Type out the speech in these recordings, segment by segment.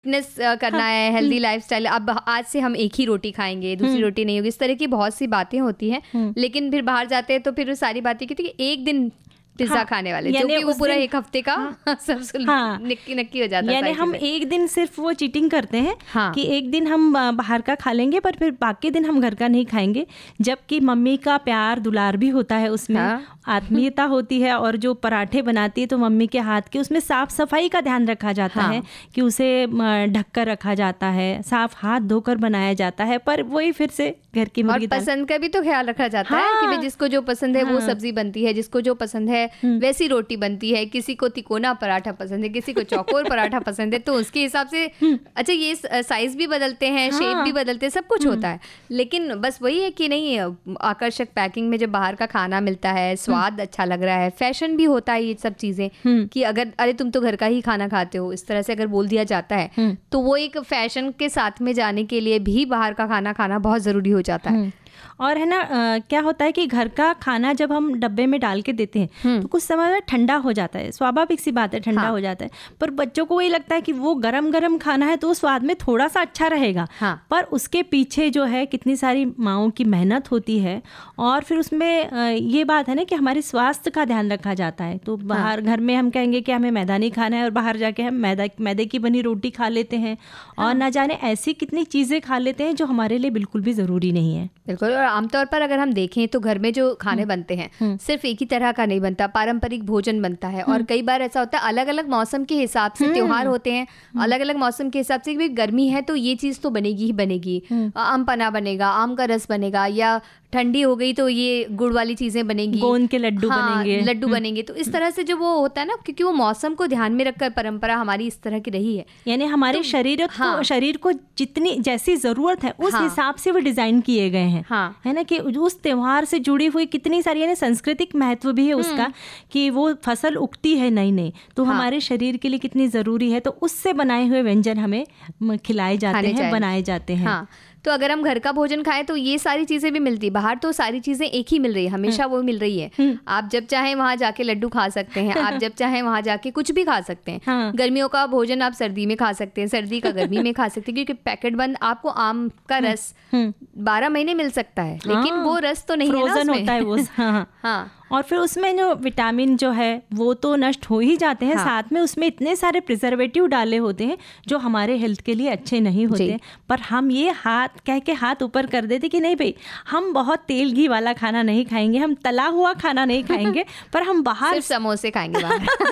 Fitness करना है, healthy lifestyle, अब आज से हम एक ही रोटी खाएंगे, दूसरी रोटी नहीं होगी, इस तरह की बहुत सी बातें होती हैं। लेकिन फिर बाहर जाते हैं तो फिर वो सारी बातें की थी एक दिन पिज्जा खाने वाले, जो कि वो पूरा एक हफ्ते का सब नक्की हो जाता है। यानी हम एक दिन सिर्फ वो चीटिंग करते हैं कि एक दिन हम बाहर का खा लेंगे पर फिर बाकी दिन हम घर का नहीं खाएंगे, जबकि मम्मी का प्यार दुलार भी होता है उसमें, आत्मीयता होती है। और जो पराठे बनाती है तो मम्मी के हाथ के उसमें साफ सफाई का ध्यान रखा जाता है कि उसे ढककर रखा जाता है, साफ हाथ धोकर बनाया जाता है। पर वही फिर से घर की मुर्गी, और पसंद का भी तो ख्याल रखा जाता है कि भाई जिसको जो पसंद है वो सब्जी बनती है, जिसको जो पसंद है वैसी रोटी बनती है। किसी को तिकोना पराठा पसंद है, किसी को चौकोर पराठा पसंद है, तो उसके हिसाब से अच्छा ये साइज भी बदलते हैं, शेप भी बदलते हैं, सब कुछ होता है। लेकिन बस वही है कि नहीं, आकर्षक पैकिंग में जब बाहर का खाना मिलता है, स्वाद अच्छा लग रहा है, फैशन भी होता है, ये सब चीजें कि अगर अरे तुम तो घर का ही खाना खाते हो, इस तरह से अगर बोल दिया जाता है तो वो एक फैशन के साथ में जाने के लिए भी बाहर का खाना खाना बहुत जरूरी हो जाता है। और है ना क्या होता है कि घर का खाना जब हम डब्बे में डाल के देते हैं तो कुछ समय में ठंडा हो जाता है, स्वाभाविक सी बात है, ठंडा हो जाता है। पर बच्चों को वही लगता है कि वो गरम गरम खाना है तो स्वाद में थोड़ा सा अच्छा रहेगा। पर उसके पीछे जो है कितनी सारी माँओं की मेहनत होती है। और फिर उसमें ये बात है ना कि हमारे स्वास्थ्य का ध्यान रखा जाता है। तो बाहर घर में हम कहेंगे कि हमें मैदा नहीं खाना है और बाहर जाके हम मैदे की बनी रोटी खा लेते हैं और ना जाने ऐसी कितनी चीज़ें खा लेते हैं जो हमारे लिए बिल्कुल भी ज़रूरी नहीं है। बिल्कुल। और आमतौर पर अगर हम देखें तो घर में जो खाने बनते हैं सिर्फ एक ही तरह का नहीं बनता, पारंपरिक भोजन बनता है। और कई बार ऐसा होता है अलग अलग मौसम के हिसाब से त्योहार होते हैं, अलग अलग मौसम के हिसाब से, गर्मी है तो ये चीज़ तो बनेगी ही बनेगी, आम पन्ना बनेगा, आम का रस बनेगा, या ठंडी हो गई तो ये गुड़ वाली चीजें बनेंगी, गोंद के लड्डू लड्डू बनेंगे। तो इस तरह से जो वो होता है ना, क्योंकि वो मौसम को ध्यान में रखकर परंपरा हमारी इस तरह की रही है। यानी हमारे शरीर को जितनी जैसी जरूरत है उस हिसाब से वो डिजाइन किए गए हैं, है ना, कि उस त्योहार से जुड़ी हुई कितनी सारी यानी सांस्कृतिक महत्व भी है उसका, कि वो फसल उगती है नई नई तो हमारे शरीर के लिए कितनी जरूरी है, तो उससे बनाए हुए व्यंजन हमें खिलाए जाते हैं, बनाए जाते हैं। तो अगर हम घर का भोजन खाएं तो ये सारी चीजें भी मिलती है। बाहर तो सारी चीजें एक ही मिल रही है, हमेशा वो मिल रही है। आप जब चाहें वहां जाके लड्डू खा सकते हैं, आप जब चाहें वहां जाके कुछ भी खा सकते हैं। गर्मियों का भोजन आप सर्दी में खा सकते हैं, सर्दी का गर्मी में खा सकते हैं, क्योंकि पैकेट बंद आपको आम का रस 12 महीने मिल सकता है, लेकिन वो रस तो नहीं है ना उसमें। होता है वो। और फिर उसमें जो विटामिन जो है वो तो नष्ट हो ही जाते हैं, साथ में उसमें इतने सारे प्रिजर्वेटिव डाले होते हैं जो हमारे हेल्थ के लिए अच्छे नहीं होते। पर हम ये कह के हाथ ऊपर कर देते कि नहीं भाई, हम बहुत तेल घी वाला खाना नहीं खाएंगे, हम तला हुआ खाना नहीं खाएंगे, पर हम बाहर सिर्फ समोसे खाएंगे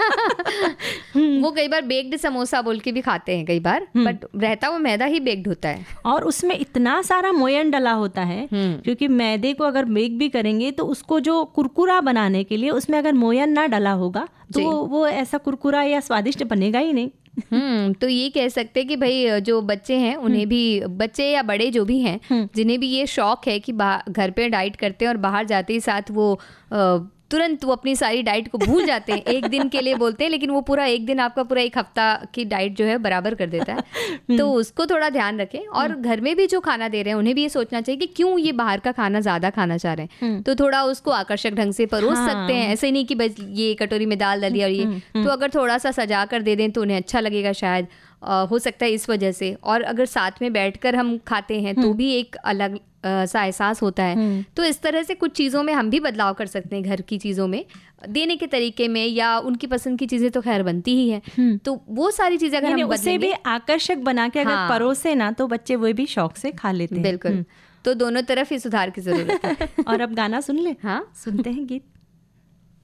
बाहर। वो कई बार बेक्ड समोसा बोल के भी खाते हैं कई बार, बट रहता वो मैदा ही बेक्ड होता है और उसमें इतना सारा मोयन डला होता है, क्योंकि मैदे को अगर बेक भी करेंगे तो उसको जो कुरकुरा बनाने के लिए उसमें अगर मोयन ना डला होगा तो वो ऐसा कुरकुरा या स्वादिष्ट बनेगा ही नहीं। तो ये कह सकते हैं कि भाई जो बच्चे हैं उन्हें भी, बच्चे या बड़े जो भी हैं जिन्हें भी ये शौक है कि घर पे डाइट करते हैं और बाहर जाते ही साथ वो तुरंत वो अपनी सारी डाइट को भूल जाते हैं। एक दिन के लिए बोलते हैं, लेकिन वो पूरा एक दिन आपका पूरा एक हफ्ता की डाइट जो है बराबर कर देता है। तो उसको थोड़ा ध्यान रखें। और घर में भी जो खाना दे रहे हैं उन्हें भी ये सोचना चाहिए कि क्यों ये बाहर का खाना ज़्यादा खाना चाह रहे हैं, तो थोड़ा उसको आकर्षक ढंग से परोस सकते हैं। ऐसे नहीं कि बस ये कटोरी में दाल डाली और ये, तो अगर थोड़ा सा सजा कर दे दें तो उन्हें अच्छा लगेगा शायद, हो सकता है इस वजह से। और अगर साथ में बैठकर हम खाते हैं तो भी एक अलग सा एहसास होता है। तो इस तरह से कुछ चीज़ों में हम भी बदलाव कर सकते हैं, घर की चीज़ों में देने के तरीके में, या उनकी पसंद की चीज़ें तो खैर बनती ही है। तो वो सारी चीज़ें अगर हम उसे भी आकर्षक बना के अगर परोसे ना तो बच्चे वो भी शौक से खा लेते हैं। बिल्कुल। तो दोनों तरफ ही सुधार की जरूरत है। और अब गाना सुन ले। हाँ, सुनते हैं गीत।